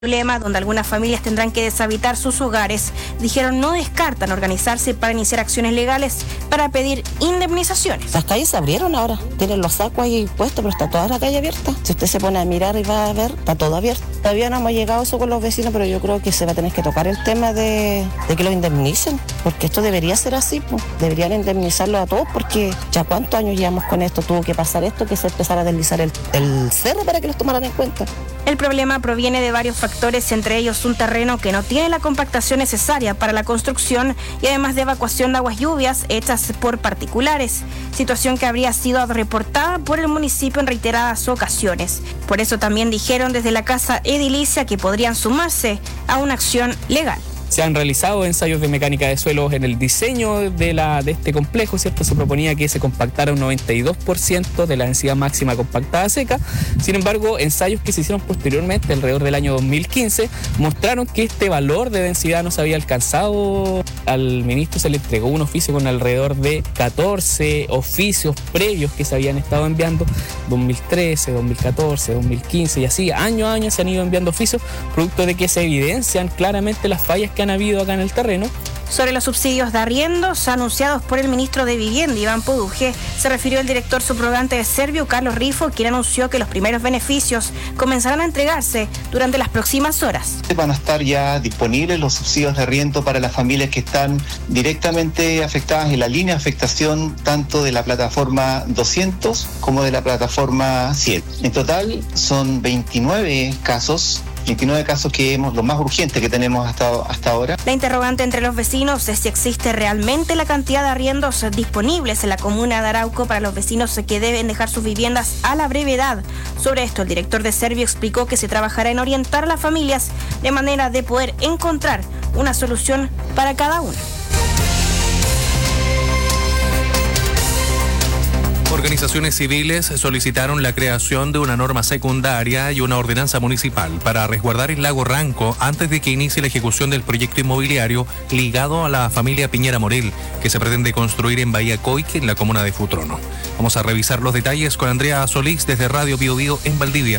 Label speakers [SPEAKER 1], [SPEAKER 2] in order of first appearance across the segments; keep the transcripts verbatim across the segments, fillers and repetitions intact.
[SPEAKER 1] problema donde algunas familias tendrán que deshabitar sus hogares. Dijeron no descartan organizarse para iniciar acciones legales para pedir indemnizaciones.
[SPEAKER 2] Las calles se abrieron ahora, tienen los sacos ahí puestos, pero está toda la calle abierta. Si usted se pone a mirar y va a ver, está todo abierto. Todavía no hemos llegado a eso con los vecinos, pero yo creo que se va a tener que tocar el tema de, de que los indemnicen, porque esto debería ser así, pues. Deberían indemnizarlo a todos, porque ya cuántos años llevamos con esto, tuvo que pasar esto, que se empezara a deslizar el, el cerro para que los tomaran en cuenta.
[SPEAKER 1] El problema proviene de varios factores, entre ellos un terreno que no tiene la compactación necesaria para la construcción y además de evacuación de aguas lluvias hechas por particulares, situación que habría sido reportada por el municipio en reiteradas ocasiones. Por eso también dijeron desde la Casa Edilicia que podrían sumarse a una acción legal.
[SPEAKER 3] Se han realizado ensayos de mecánica de suelos en el diseño de, la, de este complejo, ¿cierto? Se proponía que se compactara un noventa y dos por ciento de la densidad máxima compactada seca. Sin embargo, ensayos que se hicieron posteriormente, alrededor del año dos mil quince, mostraron que este valor de densidad no se había alcanzado. Al ministro se le entregó un oficio con alrededor de catorce oficios previos que se habían estado enviando, dos mil trece, dos mil catorce, dos mil quince y así, año a año se han ido enviando oficios, producto de que se evidencian claramente las fallas que han habido acá en el terreno.
[SPEAKER 1] Sobre los subsidios de arriendos anunciados por el ministro de Vivienda, Iván Poduje, se refirió el director subrogante de Servio, Carlos Rifo, quien anunció que los primeros beneficios comenzarán a entregarse durante las próximas horas.
[SPEAKER 4] Van a estar ya disponibles los subsidios de arriendo para las familias que están directamente afectadas en la línea de afectación tanto de la plataforma doscientos como de la plataforma cien. En total son veintinueve casos. veintinueve casos que hemos, los más urgentes que tenemos hasta, hasta ahora.
[SPEAKER 1] La interrogante entre los vecinos es si existe realmente la cantidad de arriendos disponibles en la comuna de Arauco para los vecinos que deben dejar sus viviendas a la brevedad. Sobre esto, el director de Servio explicó que se trabajará en orientar a las familias de manera de poder encontrar una solución para cada una.
[SPEAKER 5] Organizaciones civiles solicitaron la creación de una norma secundaria y una ordenanza municipal para resguardar el lago Ranco antes de que inicie la ejecución del proyecto inmobiliario ligado a la familia Piñera Morel, que se pretende construir en Bahía Coique, en la comuna de Futrono. Vamos a revisar los detalles con Andrea Solís desde Radio Bio Bio en Valdivia.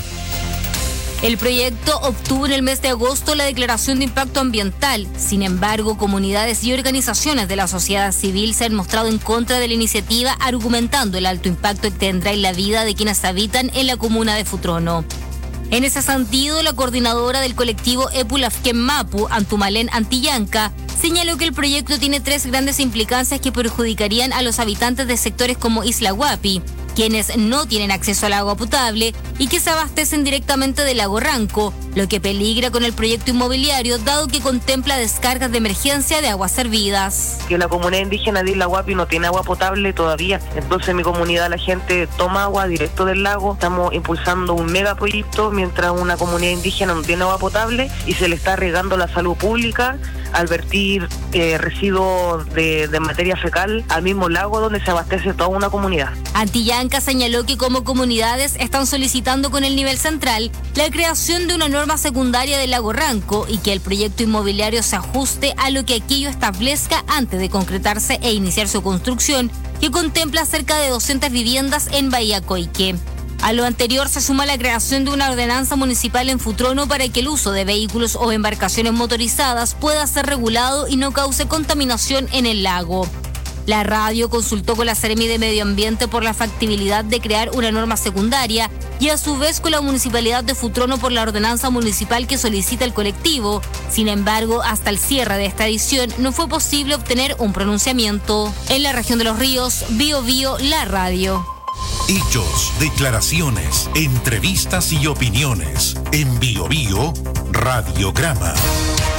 [SPEAKER 6] El proyecto obtuvo en el mes de agosto la declaración de impacto ambiental. Sin embargo, comunidades y organizaciones de la sociedad civil se han mostrado en contra de la iniciativa, argumentando el alto impacto que tendrá en la vida de quienes habitan en la comuna de Futrono. En ese sentido, la coordinadora del colectivo Epulafken Mapu, Antumalén Antillanca, señaló que el proyecto tiene tres grandes implicancias que perjudicarían a los habitantes de sectores como Isla Guapi, quienes no tienen acceso al agua potable y que se abastecen directamente del lago Ranco, lo que peligra con el proyecto inmobiliario dado que contempla descargas de emergencia de aguas servidas.
[SPEAKER 7] Que la comunidad indígena de Isla Guapi no tiene agua potable todavía, entonces en mi comunidad la gente toma agua directo del lago. Estamos impulsando un megaproyecto mientras una comunidad indígena no tiene agua potable y se le está regando la salud pública al vertir eh, residuos de, de materia fecal al mismo lago donde se abastece toda una comunidad.
[SPEAKER 6] Antillanca señaló que como comunidades están solicitando con el nivel central la creación de una norma secundaria del lago Ranco y que el proyecto inmobiliario se ajuste a lo que aquello establezca antes de concretarse e iniciar su construcción, que contempla cerca de doscientas viviendas en Bahía Coique. A lo anterior se suma la creación de una ordenanza municipal en Futrono para que el uso de vehículos o embarcaciones motorizadas pueda ser regulado y no cause contaminación en el lago. La radio consultó con la Seremi de Medio Ambiente por la factibilidad de crear una norma secundaria y a su vez con la Municipalidad de Futrono por la ordenanza municipal que solicita el colectivo. Sin embargo, hasta el cierre de esta edición no fue posible obtener un pronunciamiento. En la región de Los Ríos, Bio Bio, la radio.
[SPEAKER 8] Hechos, declaraciones, entrevistas y opiniones. En Bio Bio, Radiograma.